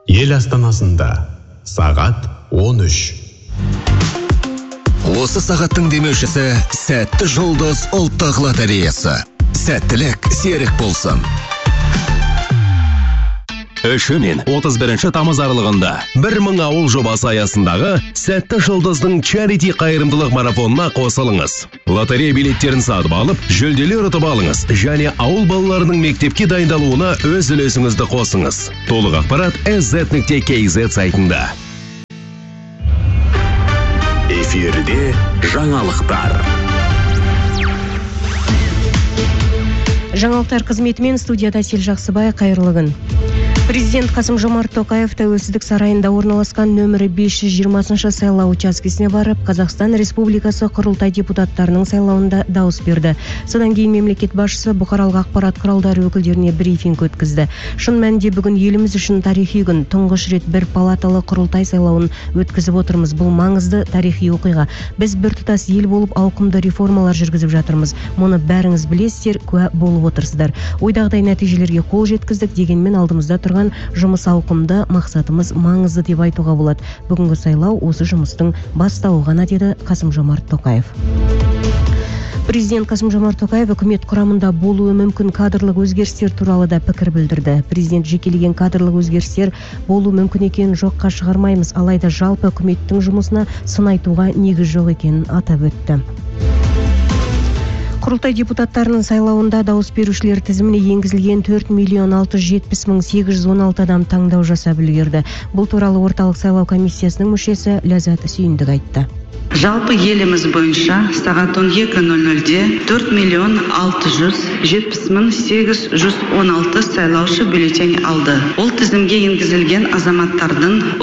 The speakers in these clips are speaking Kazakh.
Ел астанасында сағат 13. Осы сағаттың демеушісі Сәтті жұлдыз ұлттық лотереясы. Сәттілік серік болсын. 3 мен 31 тамыз аралығында 1000 ауыл жобасы аясындағы Сәтті жұлдыздың чарити қайырымдылық марафонына қосылыңыз. Лотерея билеттерін сатып алып, жүлделер ұтып алыңыз және ауыл балаларының мектепке дайындалуына өз үлесіңізді қосыңыз. Толық ақпарат sz.kz сайтында. Эфирде жаңалықтар. Жаңалықтар қызметімен студияда Сел Жақсыбай, қайырлы күн. Президент Қасым-Жомарт Тоқаев Тәуелсіздік сарайында орналасқан нөмірі 520 сайлау учаскесіне барып, Қазақстан Республикасы құрылтай депутаттарының сайлауында дауыс берді. Содан кейін мемлекет басшысы бұқаралық ақпарат құралдары өкілдеріне брифинг өткізді. Шын мәнінде бүгін еліміз үшін тарихи күн. Тұңғыш рет бір палаталы құрылтай сайлауын өткізіп отырмыз. Бұл маңызды тарихи оқиға. Біз біртұтас ел болып ауқымды реформалар жүргізіп жатырмыз. Мұны бәріңіз білесіздер, куә болып отырсыздар. Ойдағыдай нәтижелерге қол жеткіздік, дегенмен алдымызда тұрған жұмыс ауқымды, мақсатымыз маңызды деп айтуға болады. Бүгінгі сайлау осы жұмыстың бастауы ғана, деді Қасым-Жомарт Тоқаев. Президент Қасым-Жомарт Тоқаев үкімет құрамында болуы мүмкін кадрлық өзгерістер туралы да пікір білдірді. Президент жекелеген кадрлық өзгерістер болуы мүмкін екенін жоққа шығармаймыз, алайда жалпы үкіметтің жұмысына сын айтуға негіз жоқ екенін атап өтті. Құрылтай депутаттарының сайлауында дауыс берушілер тізіміне енгізілген 4.670.816 адам таңдау жасап үлгерді. Бұл туралы орталық сайлау комиссиясының мүшесі Ләззат Сүйіндік айтты. Жалпы еліміз бойынша сағат 12:00-де 4.670.816 сайлаушы бюллетень алды. Ол тізімге енгізілген азаматтардың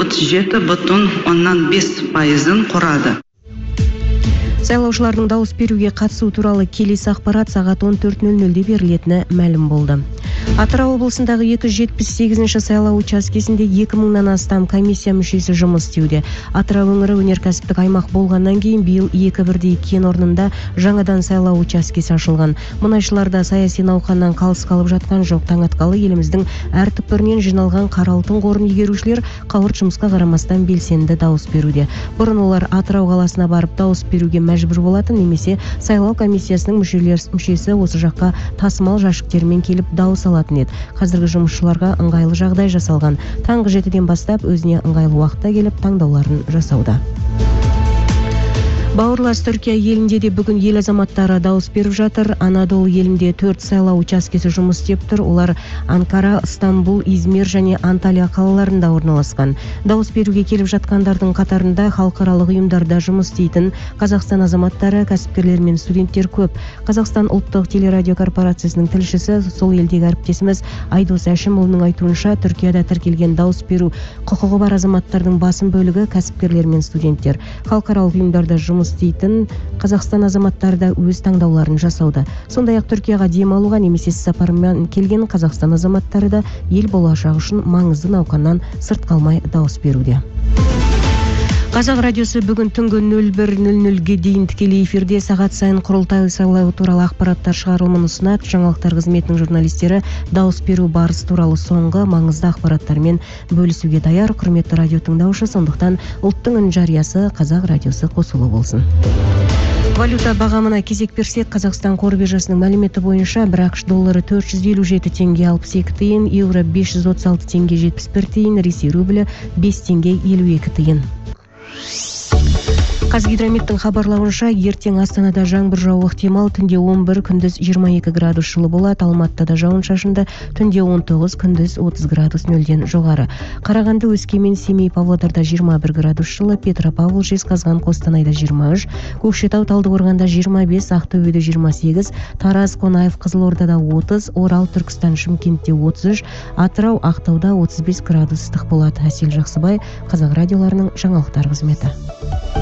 37,5%-ын құрады. Сайлаушылардың дауыс беруге қатысу туралы келесі ақпарат сағат 14:00-де берілетіні мәлім болды. Атырау облысындағы 278-ші сайлау учаскесінде 2000-нан астам комиссия мүшесі жұмыс істеуде. Атырау өңірі өнеркәсіптік аймақ болғаннан кейін биыл 2 бірдей кен орнында жаңадан сайлау учаскесі ашылған. Мұнайшыларда саяси науқаннан қалыс қалып жатқан жоқ. Таң атқалы еліміздің әр түкпірінен жиналған қара алтын қорын игерушілер қауырт жұмысқа қарамастан белсенді дауыс беруде. Бұрын олар Атырау қаласына барып дауыс беруге мәжбүр болатын, немесе сайлау комиссиясының мүшесі осы жаққа тасымал жәшіктермен келіп дауыс алатын еді. Қазіргі жұмысшыларға ыңғайлы жағдай жасалған. Таңғы 7-ден бастап өзіне ыңғайлы уақытта келіп таңдауларын жасауда. Бауырлас Түркия елінде де бүгін ел азаматтары дауыс беріп жатыр. Анадолу елінде 4 сайлау учаскесі жұмыс істеп тұр. Олар Анкара, Стамбул, Измир және Анталия қалаларында орналасқан. Дауыс беруге келіп жатқандардың қатарында халықаралық ұйымдарда жұмыс істейтін Қазақстан азаматтары, кәсіпкерлер мен студенттер көп. Қазақстан ұлттық телерадио корпорациясының тілшісі, сол елдегі әріптесіміз Айдос Әшімұлының айтуынша, Түркияда тіркелген дауыс беру құқығы бар азаматтардың басым бөлігі кәсіпкерлер мен студенттер. Халықаралық ұйымдарда жұмыс істейтін Қазақстан азаматтары да өз таңдауларын жасауда. Сондай-ақ Түркияға демалуға немесе сапармен келген Қазақстан азаматтары да ел болашағы үшін маңызды науқаннан сырт қалмай дауыс беруде. Қазақ радиосы бүгін түнгі 01:00-ге дейін тікелей эфирде сағат сайын құрылтай сайлау туралы ақпараттар шығарылымын ұсынады. Жаңалықтар қызметінің журналистері дауыс беру барысы туралы соңғы маңызды ақпараттармен бөлісуге даяр. Құрметті радио тыңдаушы, сондықтан ұлттың үн жариясы Қазақ радиосы қосулы болсын. Валюта бағамына кезек берсек, Қазақстан қор биржасының мәліметі бойынша бір ақш доллары 457 теңге 62 тиын, еуро 536 теңге 71 тиын, Ресей рублі 5 теңге 52 тиын. Қазгидрометтің хабарлауынша, ертең Астанада жаңбыр жауы ықтимал, түнде 11, күндіз 22 градус жылы болады. Алматыда жауын-шашынды, түнде 19, күндіз 30 градус нөлден жоғары. Қарағанды, Өскемен, Семей, Павлодарда 21 градус жылы, Петропавл, Жезқазған, Қостанайда 23, Көкшетау, Талдықорғанда 25, Ақтөбеде 28, Тараз, Қонаев, Қызылордада 30, Орал, Түркістан, Шымкентте 33, Атырау, Ақтауда 35 градус ыстық болады. Әсел Жақсыбай, Қазақ радиоларының жаңалықтар қызметі.